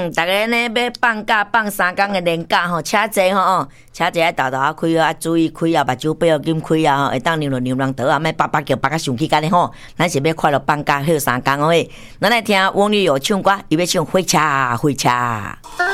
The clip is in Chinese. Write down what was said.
大家呢要放假放3天的年假吼，车坐吼，车坐爱豆豆啊开啊，注意开啊，目睭不要紧开啊，会当流浪倒啊，莫叭叭叫叭个上起干的吼。咱是要快乐放假好3天哦嘿。咱来听王力友唱歌，伊要唱火车火车。